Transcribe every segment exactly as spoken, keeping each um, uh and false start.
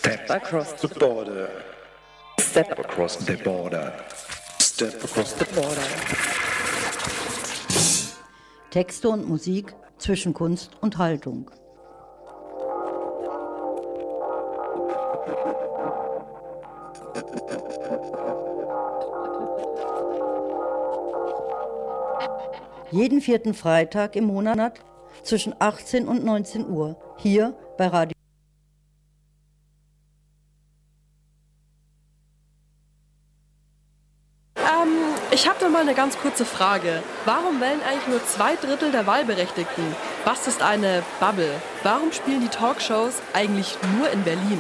Step across the border. Step across the border. Step across the border. Texte und Musik zwischen Kunst und Haltung. Jeden vierten Freitag im Monat zwischen achtzehn und neunzehn Uhr hier bei Radio. Ähm, ich habe da mal eine ganz kurze Frage. Warum wählen eigentlich nur zwei Drittel der Wahlberechtigten? Was ist eine Bubble? Warum spielen die Talkshows eigentlich nur in Berlin?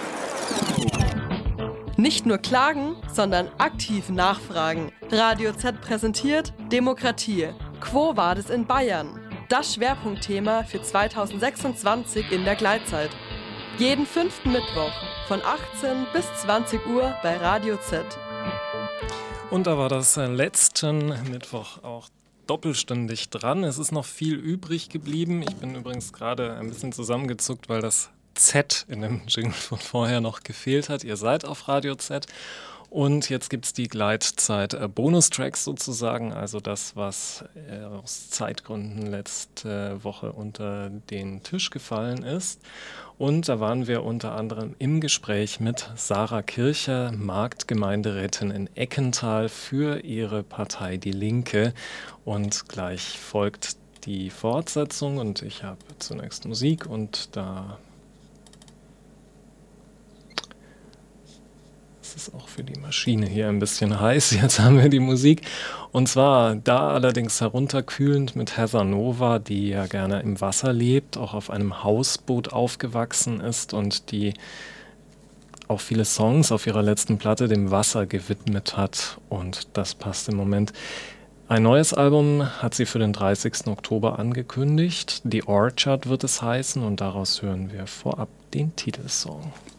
Nicht nur klagen, sondern aktiv nachfragen. Radio Z präsentiert Demokratie. Quo vadis in Bayern? Das Schwerpunktthema für zweitausendsechsundzwanzig in der Gleitzeit. Jeden fünften Mittwoch von achtzehn bis zwanzig Uhr bei Radio Z. Und da war das letzten Mittwoch auch doppelstündig dran. Es ist noch viel übrig geblieben. Ich bin übrigens gerade ein bisschen zusammengezuckt, weil das Z in dem Jingle von vorher noch gefehlt hat. Ihr seid auf Radio Z. Und jetzt gibt es die Gleitzeit-Bonustracks sozusagen, also das, was äh, aus Zeitgründen letzte Woche unter den Tisch gefallen ist. Und da waren wir unter anderem im Gespräch mit Sarah Kircher, Marktgemeinderätin in Eckental für ihre Partei Die Linke. Und gleich folgt die Fortsetzung und ich habe zunächst Musik und da... Es ist auch für die Maschine hier ein bisschen heiß. Jetzt haben wir die Musik. Und zwar da allerdings herunterkühlend mit Heather Nova, die ja gerne im Wasser lebt, auch auf einem Hausboot aufgewachsen ist und die auch viele Songs auf ihrer letzten Platte dem Wasser gewidmet hat. Und das passt im Moment. Ein neues Album hat sie für den dreißigsten Oktober angekündigt. The Orchard wird es heißen und daraus hören wir vorab den Titelsong.